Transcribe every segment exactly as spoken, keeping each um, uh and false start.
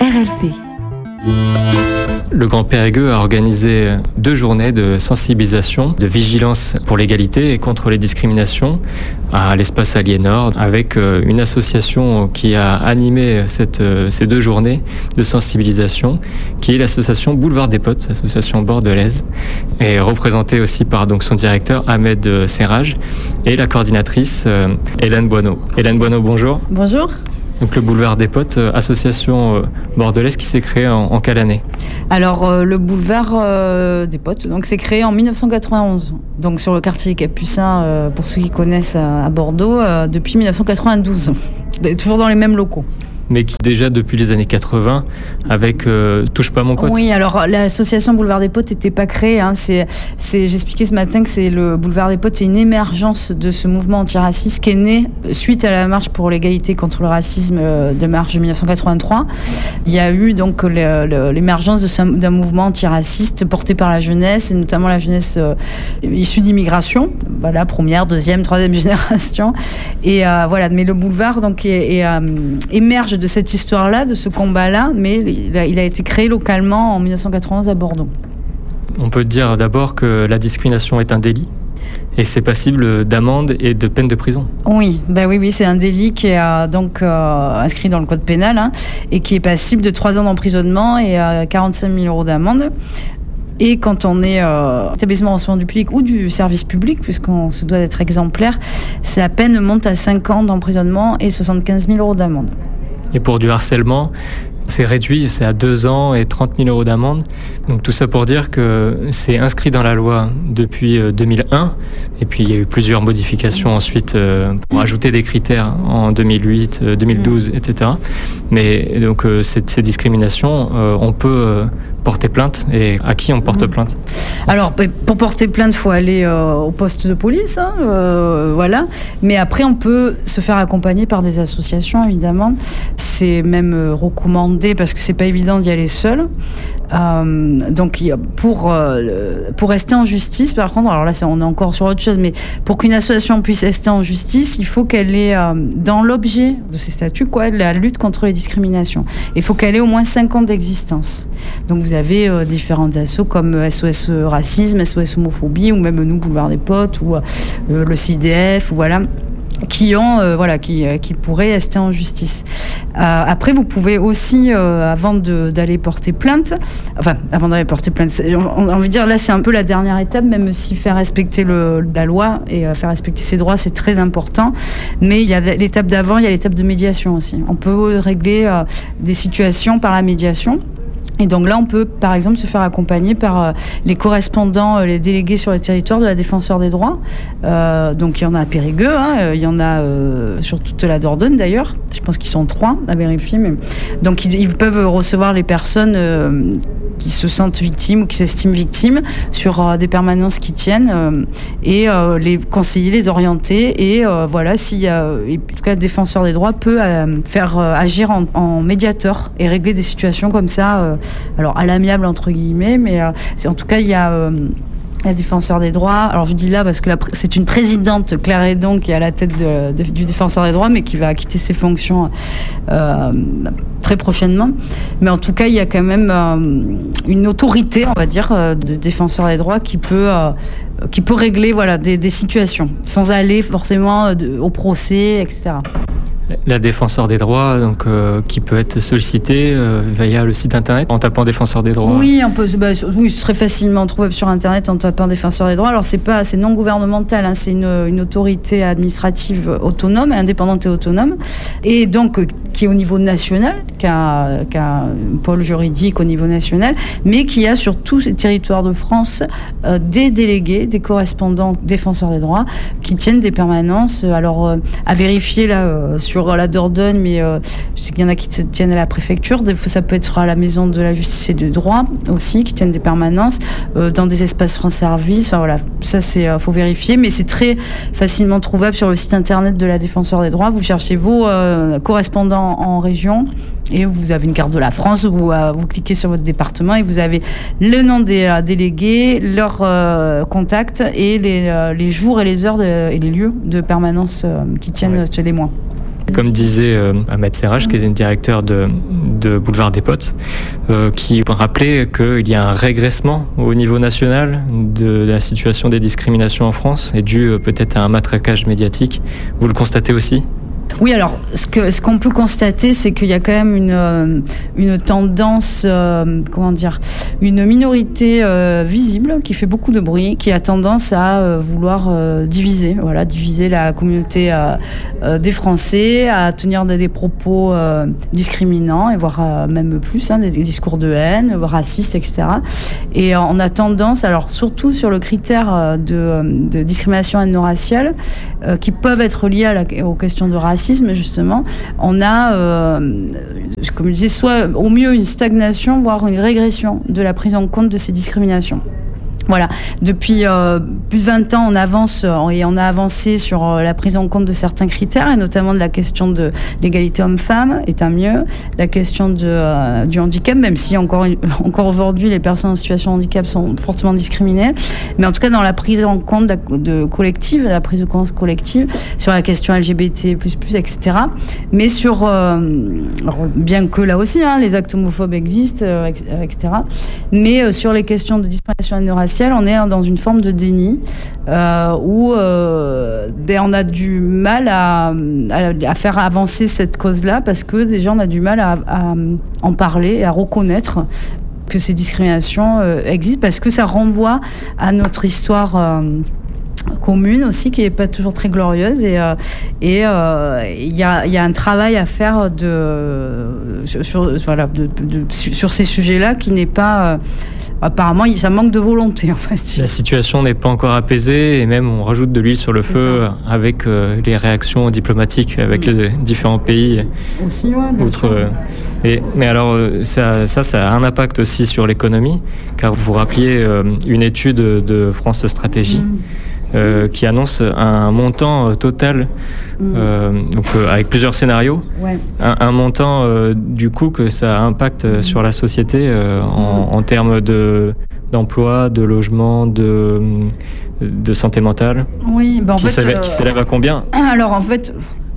R L P. Le Grand Périgueux a organisé deux journées de sensibilisation, de vigilance pour l'égalité et contre les discriminations à l'espace Aliénor, avec une association qui a animé cette, ces deux journées de sensibilisation, qui est l'association Boulevard des Potes, association bordelaise, et représentée aussi par donc, son directeur Ahmed Serraj et la coordinatrice Hélène Boineau. Hélène Boineau, bonjour. Bonjour. Donc le Boulevard des Potes, association euh, bordelaise qui s'est créée en, en quelle année ? Alors euh, le Boulevard euh, des Potes, donc c'est créé en dix-neuf cent quatre-vingt-onze, donc sur le quartier Capucin, euh, pour ceux qui connaissent à, à Bordeaux, euh, depuis dix-neuf cent quatre-vingt-douze, toujours dans les mêmes locaux. Mais qui déjà depuis les années quatre-vingts avec euh, Touche pas mon pote. Oui, alors l'association Boulevard des Potes n'était pas créée. Hein, c'est, c'est, j'expliquais ce matin que c'est le Boulevard des Potes, c'est une émergence de ce mouvement antiraciste qui est né suite à la marche pour l'égalité contre le racisme de mars dix-neuf cent quatre-vingt-trois. Il y a eu donc le, le, l'émergence de ce, d'un mouvement antiraciste porté par la jeunesse, et notamment la jeunesse euh, issue d'immigration, voilà, première, deuxième, troisième génération. Et euh, voilà, mais le boulevard donc est, est, euh, émerge de cette histoire-là, de ce combat-là, mais il a, il a été créé localement en dix-neuf cent quatre-vingt-onze à Bordeaux. On peut dire d'abord que la discrimination est un délit et c'est passible d'amende et de peine de prison. Oui, bah oui, oui, c'est un délit qui est euh, donc euh, inscrit dans le code pénal, hein, et qui est passible de trois ans d'emprisonnement et euh, quarante-cinq mille euros d'amende. Et quand on est euh, établissement recevant du public ou du service public, puisqu'on se doit d'être exemplaire, la peine monte à cinq ans d'emprisonnement et soixante-quinze mille euros d'amende. Et pour du harcèlement, c'est réduit, c'est à deux ans et trente mille euros d'amende. Donc tout ça pour dire que c'est inscrit dans la loi depuis deux mille un. Et puis il y a eu plusieurs modifications ensuite euh, pour ajouter des critères en deux mille huit, deux mille douze, et cetera. Mais donc euh, ces, ces discriminations, euh, on peut euh, porter plainte. Et à qui on porte plainte ? Alors pour porter plainte, il faut aller euh, au poste de police, hein, euh, voilà. Mais après, on peut se faire accompagner par des associations, évidemment. C'est même euh, recommandé parce que c'est pas évident d'y aller seul. Euh, donc pour euh, pour rester en justice, par contre, alors là c'est, on est encore sur autre chose, mais pour qu'une association puisse rester en justice, il faut qu'elle ait euh, dans l'objet de ses statuts quoi, la lutte contre les discriminations. Il faut qu'elle ait au moins cinq ans d'existence. Donc vous avez euh, différentes assos comme S O S Racisme, S O S Homophobie, ou même nous Boulevard des Potes, ou euh, le C I D F, ou voilà. qui ont euh, voilà qui euh, qui pourraient rester en justice. Euh, après, vous pouvez aussi euh, avant de, d'aller porter plainte, enfin avant d'aller porter plainte, on, on veut dire là c'est un peu la dernière étape, même si faire respecter le, la loi et euh, faire respecter ses droits c'est très important. Mais il y a l'étape d'avant, il y a l'étape de médiation aussi. On peut régler euh, des situations par la médiation. Et donc là, on peut, par exemple, se faire accompagner par euh, les correspondants, euh, les délégués sur les territoires de la Défenseure des droits. Euh, donc il y en a à Périgueux, hein, il y en a euh, sur toute la Dordogne d'ailleurs. Je pense qu'ils sont trois à vérifier. Mais... Donc ils, ils peuvent recevoir les personnes euh, qui se sentent victimes ou qui s'estiment victimes sur euh, des permanences qui tiennent euh, et euh, les conseiller, les orienter. Et euh, voilà, si, euh, et, en tout cas, le Défenseur des droits peut euh, faire euh, agir en, en médiateur et régler des situations comme ça. Euh, alors à l'amiable entre guillemets, mais euh, c'est, en tout cas il y a euh, la Défenseur des droits. Alors je dis là parce que la, c'est une présidente, Claire Hédon, qui est à la tête de, de, du Défenseur des droits, mais qui va quitter ses fonctions euh, très prochainement. Mais en tout cas il y a quand même euh, une autorité, on va dire, euh, de Défenseur des droits qui peut euh, qui peut régler voilà des, des situations sans aller forcément de, au procès, et cetera. La Défenseur des droits, donc, euh, qui peut être sollicitée euh, via le site internet en tapant Défenseur des droits. Oui, on peut, bah, oui, ce serait facilement trouvable sur internet en tapant Défenseur des droits. Alors c'est pas, c'est non gouvernemental, hein, c'est une, une autorité administrative autonome, indépendante et autonome, et donc euh, qui est au niveau national, qui a, qui a un pôle juridique au niveau national, mais qui a sur tous les territoires de France euh, des délégués, des correspondants Défenseurs des droits qui tiennent des permanences. Alors euh, à vérifier là euh, sur la Dordogne, mais euh, je sais qu'il y en a qui se tiennent à la préfecture. Des fois, ça peut être à la maison de la justice et du droit aussi, qui tiennent des permanences euh, dans des espaces France Service. Enfin voilà, ça c'est euh, faut vérifier, mais c'est très facilement trouvable sur le site internet de la Défenseur des droits. Vous cherchez vos euh, correspondants en région et vous avez une carte de la France. Vous euh, vous cliquez sur votre département et vous avez le nom des euh, délégués, leurs euh, contacts et les, euh, les jours et les heures de, et les lieux de permanence euh, qui tiennent ouais. chez les mois. Comme disait euh, Ahmed Serraj, qui est le directeur de, de Boulevard des Potes, euh, qui rappelait qu'il y a un régressement au niveau national de la situation des discriminations en France, et dû euh, peut-être à un matraquage médiatique. Vous le constatez aussi ? Oui, alors ce que ce qu'on peut constater, c'est qu'il y a quand même une euh, une tendance, euh, comment dire, une minorité euh, visible qui fait beaucoup de bruit, qui a tendance à euh, vouloir euh, diviser, voilà, diviser la communauté euh, euh, des Français, à tenir des, des propos euh, discriminants et voire euh, même plus, hein, des, des discours de haine, racistes, et cetera. Et euh, on a tendance, alors surtout sur le critère de, de discrimination ethno-raciale, euh, qui peuvent être liés à la, aux questions de racisme. Justement, on a, euh, comme je disais, soit au mieux une stagnation, voire une régression de la prise en compte de ces discriminations. Voilà, depuis euh, plus de vingt ans, on avance euh, et on a avancé sur euh, la prise en compte de certains critères, et notamment de la question de l'égalité homme-femme est un mieux, la question de, euh, du handicap, même si encore, encore aujourd'hui les personnes en situation de handicap sont fortement discriminées, mais en tout cas dans la prise en compte de, de collective, la prise de conscience collective sur la question L G B T plus plus, et cetera. Mais sur, euh, alors, bien que là aussi, hein, les actes homophobes existent, euh, et cetera. Mais euh, sur les questions de discrimination ethno-raciale, on est dans une forme de déni euh, où euh, ben on a du mal à, à, à faire avancer cette cause-là, parce que déjà on a du mal à, à en parler et à reconnaître que ces discriminations euh, existent, parce que ça renvoie à notre histoire euh, commune aussi, qui n'est pas toujours très glorieuse, et euh, et il euh, y a il y a un travail à faire de sur voilà de, de, de, sur ces sujets-là qui n'est pas euh, apparemment, ça manque de volonté, en fait. La situation n'est pas encore apaisée, et même on rajoute de l'huile sur le C'est feu ça. avec euh, les réactions diplomatiques avec oui. les différents pays. Aussi, ouais. Outre, euh, et, mais alors, ça, ça, ça a un impact aussi sur l'économie, car vous vous rappeliez euh, une étude de France Stratégie. Mm. Euh, qui annonce un montant euh, total, mmh. euh, donc euh, avec plusieurs scénarios, ouais. un, un montant euh, du coup que ça impacte mmh. sur la société euh, mmh. en, en termes de d'emploi, de logement, de de santé mentale. Oui, ben en qui fait, s'élève, euh... qui s'élève à combien ? Alors en fait.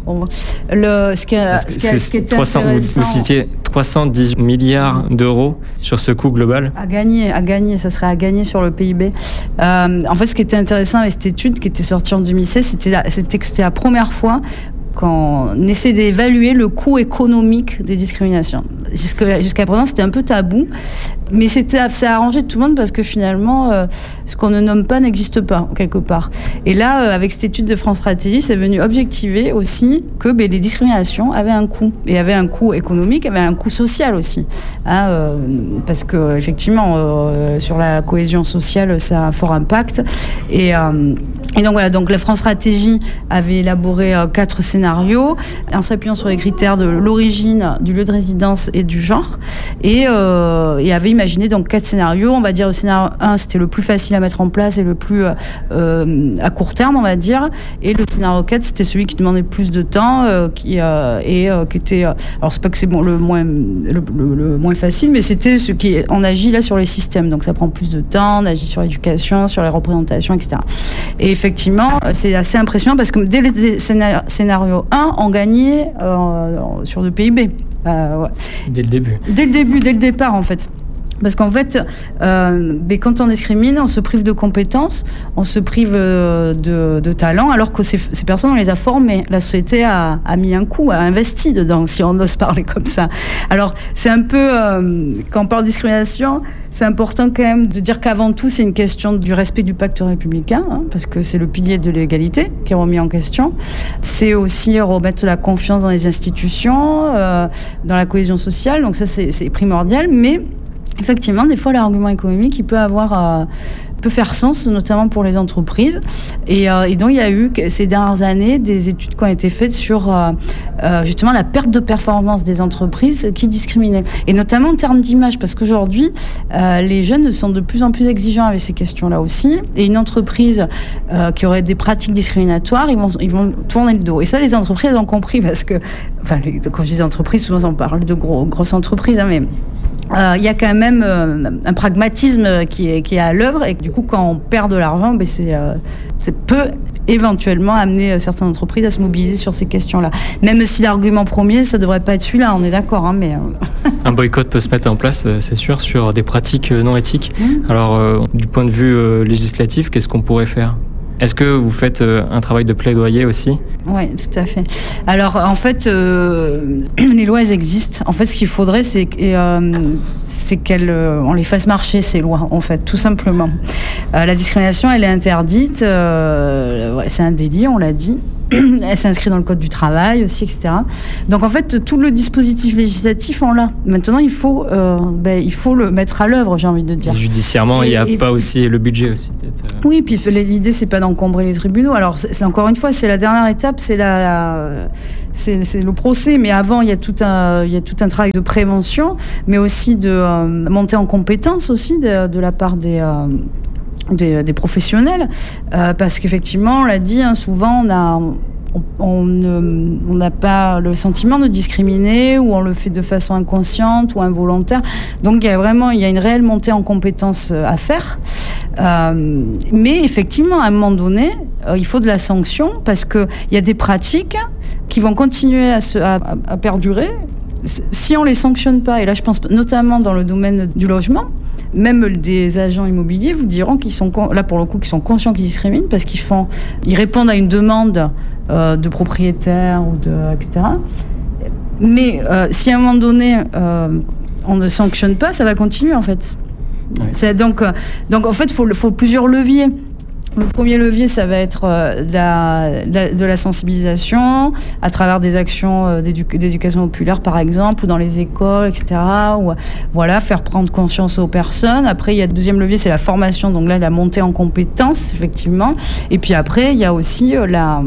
Le, ce qui est, ce qui est, ce qui est trois cents, vous, vous citiez trois cent dix milliards d'euros sur ce coût global. À gagner, à gagner, ça serait à gagner sur le P I B. Euh, en fait, ce qui était intéressant avec cette étude qui était sortie en deux mille seize, c'était, la, c'était que c'était la première fois qu'on essaie d'évaluer le coût économique des discriminations. Jusqu'à, jusqu'à présent, c'était un peu tabou, mais c'était, ça a arrangé tout le monde, parce que finalement, euh, ce qu'on ne nomme pas n'existe pas, quelque part. Et là, euh, avec cette étude de France Stratégie, c'est venu objectiver aussi que ben, les discriminations avaient un coût, et avaient un coût économique, avaient un coût social aussi. Hein, euh, parce que, effectivement, euh, sur la cohésion sociale, ça a un fort impact. Et, euh, et donc voilà, donc la France Stratégie avait élaboré euh, quatre scénarios, en s'appuyant sur les critères de l'origine, du lieu de résidence et du genre, et, euh, et avait imaginé donc quatre scénarios. On va dire, le scénario un, c'était le plus facile à mettre en place et le plus euh, à court terme, on va dire, et le scénario quatre, c'était celui qui demandait plus de temps, euh, qui, euh, et euh, qui était, euh, alors c'est pas que c'est bon, le, moins, le, le, le moins facile, mais c'était ce qui, on agit là sur les systèmes, donc ça prend plus de temps, on agit sur l'éducation, sur les représentations, et cetera. Et effectivement, c'est assez impressionnant, parce que dès le scénario un, on gagnait euh, sur le P I B. Euh, ouais. Dès le début. Dès le début, dès le départ, en fait. Parce qu'en fait, euh, mais quand on discrimine, on se prive de compétences, on se prive euh, de, de talent, alors que ces, ces personnes, on les a formées. La société a, a mis un coup, a investi dedans, si on ose parler comme ça. Alors, c'est un peu, euh, quand on parle de discrimination, c'est important quand même de dire qu'avant tout, c'est une question du respect du pacte républicain, hein, parce que c'est le pilier de l'égalité qui est remis en question. C'est aussi remettre la confiance dans les institutions, euh, dans la cohésion sociale, donc ça, c'est, c'est primordial, mais effectivement, des fois, l'argument économique, il peut avoir, euh, peut faire sens, notamment pour les entreprises. Et, euh, et donc, il y a eu ces dernières années des études qui ont été faites sur euh, euh, justement la perte de performance des entreprises qui discriminaient. Et notamment en termes d'image, parce qu'aujourd'hui, euh, les jeunes sont de plus en plus exigeants avec ces questions-là aussi. Et une entreprise euh, qui aurait des pratiques discriminatoires, ils vont, ils vont tourner le dos. Et ça, les entreprises ont compris, parce que, enfin, les, quand je dis entreprises, souvent on parle de gros, grosses entreprises, hein, mais il euh, y a quand même euh, un pragmatisme qui est, qui est à l'œuvre, et du coup quand on perd de l'argent, ben c'est, euh, c'est peu éventuellement amener certaines entreprises à se mobiliser sur ces questions-là. Même si l'argument premier, ça ne devrait pas être celui-là, on est d'accord. Hein, mais un boycott peut se mettre en place, c'est sûr, sur des pratiques non éthiques. Mmh. Alors, euh, du point de vue euh, législatif, qu'est-ce qu'on pourrait faire ? Est-ce que vous faites euh, un travail de plaidoyer aussi ? Oui, tout à fait. Alors, en fait, euh, les lois, elles existent. En fait, ce qu'il faudrait, c'est, euh, c'est qu'on euh, les fasse marcher, ces lois, en fait, tout simplement. Euh, la discrimination, elle est interdite. Euh, ouais, c'est un délit, on l'a dit. Elle s'inscrit dans le code du travail aussi, et cetera. Donc en fait, tout le dispositif législatif, on l'a. Maintenant, il faut, euh, ben, il faut le mettre à l'œuvre, j'ai envie de dire. Et judiciairement, et, il n'y a et, pas aussi le budget aussi. Peut-être. Oui, puis l'idée, c'est pas d'encombrer les tribunaux. Alors, c'est, c'est encore une fois, c'est la dernière étape, c'est la, la c'est, c'est le procès. Mais avant, il y a tout un, il y a tout un travail de prévention, mais aussi de euh, montée en compétence aussi de, de la part des euh, Des, des professionnels, euh, parce qu'effectivement, on l'a dit, hein, souvent, on a, on n'a pas le sentiment de discriminer, ou on le fait de façon inconsciente ou involontaire. Donc, il y a vraiment, il y a une réelle montée en compétences à faire. Euh, mais effectivement, à un moment donné, euh, il faut de la sanction, parce qu'il y a des pratiques qui vont continuer à, se, à, à perdurer si on ne les sanctionne pas. Et là, je pense notamment dans le domaine du logement. Même des agents immobiliers vous diront qu'ils sont, là pour le coup, qu'ils sont conscients qu'ils discriminent parce qu'ils font, ils répondent à une demande euh, de propriétaire ou de, et cetera. Mais euh, si à un moment donné euh, on ne sanctionne pas, ça va continuer en fait. Ouais. C'est donc, euh, donc en fait, il faut, faut plusieurs leviers. Le premier levier, ça va être euh, de, la, de, la, de la sensibilisation à travers des actions euh, d'édu- d'éducation populaire, par exemple, ou dans les écoles, et cetera. Ou, voilà, faire prendre conscience aux personnes. Après, il y a le deuxième levier, c'est la formation. Donc là, la montée en compétences, effectivement. Et puis après, il y a aussi euh, la...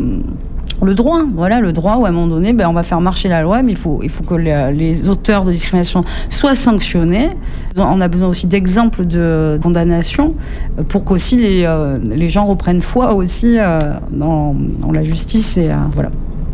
le droit, voilà, le droit où à un moment donné, ben, on va faire marcher la loi, mais il faut, il faut que les, les auteurs de discrimination soient sanctionnés. On a besoin aussi d'exemples de condamnation pour qu'aussi les, euh, les gens reprennent foi aussi euh, dans, dans la justice et euh, voilà.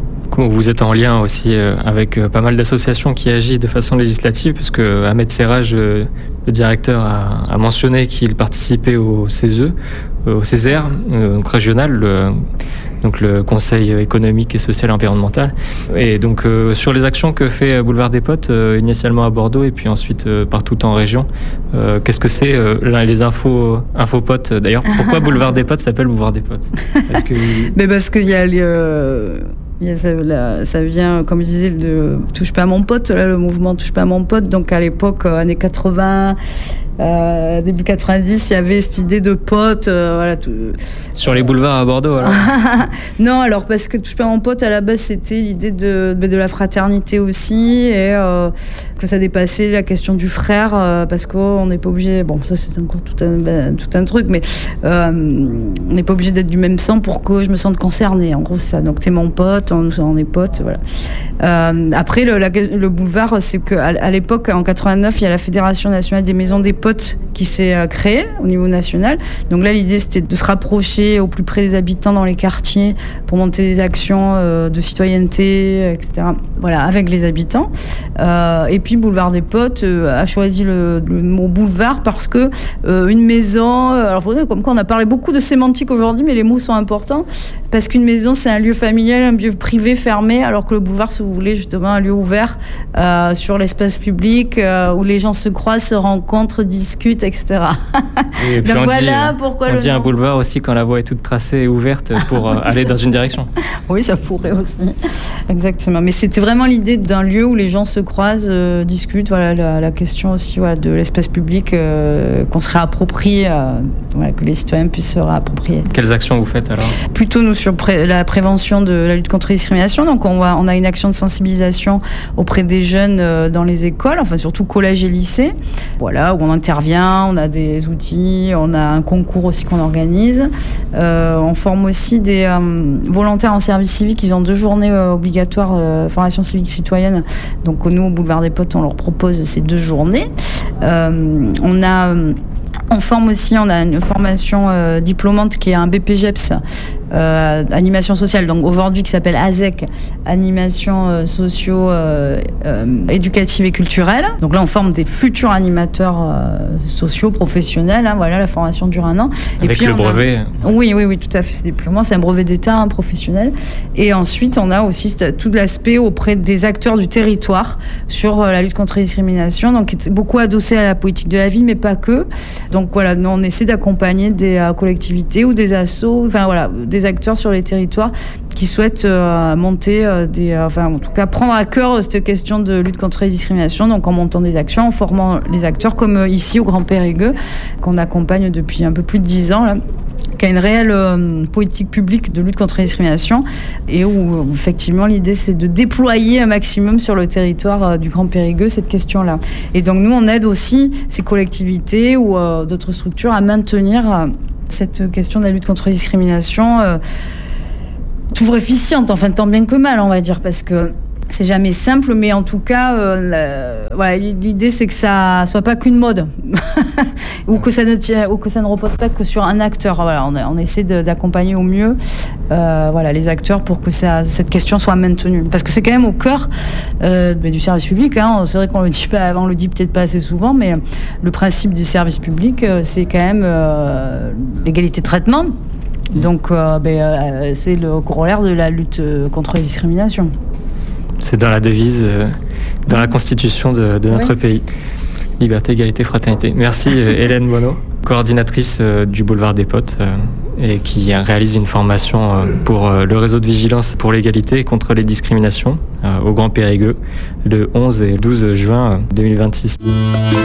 Vous êtes en lien aussi avec pas mal d'associations qui agissent de façon législative, puisque Ahmed Serraj, le directeur, a, a mentionné qu'il participait au C E S E, au C E S E R, donc régional, le, donc le Conseil économique et social et environnemental. Et donc euh, sur les actions que fait Boulevard des Potes, euh, initialement à Bordeaux et puis ensuite euh, partout en région, euh, qu'est-ce que c'est euh, les infos, infopotes d'ailleurs? Pourquoi Boulevard des Potes s'appelle Boulevard des Potes? Parce que... Mais parce qu'il y a les... Euh... Ça, là, ça vient, comme je disais, de Touche pas à mon pote, là, le mouvement Touche pas à mon pote. Donc à l'époque, euh, années quatre-vingts, euh, début quatre-vingt-dix, il y avait cette idée de pote. Euh, voilà, tout... Sur les boulevards à Bordeaux, alors? Non, alors parce que Touche pas à mon pote, à la base, c'était l'idée de, de la fraternité aussi, et euh, que ça dépassait la question du frère, euh, parce qu'on n'est pas obligé. Bon, ça, c'est encore tout un, ben, tout un truc, mais euh, on n'est pas obligé d'être du même sang pour que je me sente concernée. En gros, c'est ça. Donc, t'es mon pote. On, on est potes, voilà. Euh, après, le, la, le boulevard, c'est qu'à à l'époque, en quatre-vingt-neuf, il y a la Fédération nationale des maisons des potes qui s'est euh, créée au niveau national. Donc là, l'idée, c'était de se rapprocher au plus près des habitants dans les quartiers pour monter des actions euh, de citoyenneté, et cetera. Voilà, avec les habitants. Euh, et puis, Boulevard des Potes euh, a choisi le, le mot boulevard parce que euh, une maison, alors comme quoi on a parlé beaucoup de sémantique aujourd'hui, mais les mots sont importants, parce qu'une maison, c'est un lieu familial, un lieu privé fermé, alors que le boulevard, si vous voulez, justement un lieu ouvert euh, sur l'espace public euh, où les gens se croisent, se rencontrent, discutent, et cetera. Et puis donc on voilà dit, pourquoi on le dit nom. Un boulevard aussi quand la voie est toute tracée et ouverte pour euh, aller dans une direction. Oui, ça pourrait aussi. Exactement. Mais c'était vraiment l'idée d'un lieu où les gens se croisent, euh, discutent. Voilà la, la question aussi voilà, de l'espace public euh, qu'on se réapproprie, euh, voilà, que les citoyens puissent se réapproprier. Quelles actions vous faites alors? Plutôt nous sur pré- la prévention de la lutte contre les discriminations. Donc on, va, on a une action de sensibilisation auprès des jeunes euh, dans les écoles, enfin surtout collège et lycée. Voilà, où on intervient, on a des outils, on a un concours aussi qu'on organise. Euh, on forme aussi des euh, volontaires en service civique. Ils ont deux journées euh, obligatoires euh, formation civique citoyenne. Donc nous, au Boulevard des Potes, on leur propose ces deux journées. Euh, on a... On forme aussi, on a une formation euh, diplômante qui est un B P G E P S euh, animation sociale, donc aujourd'hui qui s'appelle A S E C, animation euh, socio euh, euh, éducative et culturelle. Donc là on forme des futurs animateurs euh, sociaux, professionnels, hein, voilà, la formation dure un an. Avec et puis, le brevet a... Oui, oui, oui, tout à fait, c'est diplômant, c'est un brevet d'État, un professionnel. Et ensuite on a aussi tout l'aspect auprès des acteurs du territoire sur euh, la lutte contre les discriminations, donc qui est beaucoup adossé à la politique de la ville, mais pas que. Donc voilà, nous on essaie d'accompagner des euh, collectivités ou des assos, enfin voilà, des acteurs sur les territoires qui souhaitent euh, monter euh, des, euh, enfin en tout cas prendre à cœur cette question de lutte contre les discriminations, donc en montant des actions, en formant les acteurs, comme euh, ici au Grand Périgueux, qu'on accompagne depuis un peu plus de dix ans là, qui a une réelle euh, politique publique de lutte contre les discriminations et où, où effectivement l'idée c'est de déployer un maximum sur le territoire euh, du Grand Périgueux cette question-là. Et donc nous on aide aussi ces collectivités ou euh, d'autres structures à maintenir euh, cette question de la lutte contre les discriminations euh, toujours efficiente, enfin tant bien que mal on va dire, parce que c'est jamais simple, mais en tout cas, euh, la, voilà, l'idée c'est que ça soit pas qu'une mode, ou que ça ne tient, ou que ça ne repose pas que sur un acteur. Voilà, on, on essaie de, d'accompagner au mieux, euh, voilà, les acteurs pour que ça, cette question soit maintenue, parce que c'est quand même au cœur euh, du service public. Hein. C'est vrai qu'on le dit pas, on le dit peut-être pas assez souvent, mais le principe du service public, c'est quand même euh, l'égalité de traitement. Donc, euh, ben, euh, c'est le corollaire de la lutte contre les discriminations. C'est dans la devise, euh, dans la constitution de, de notre oui. pays. Liberté, égalité, fraternité. Merci euh, Hélène Bonneau, coordinatrice euh, du Boulevard des Potes euh, et qui réalise une formation euh, pour euh, le réseau de vigilance pour l'égalité et contre les discriminations euh, au Grand Périgueux le onze et douze juin deux mille vingt-six.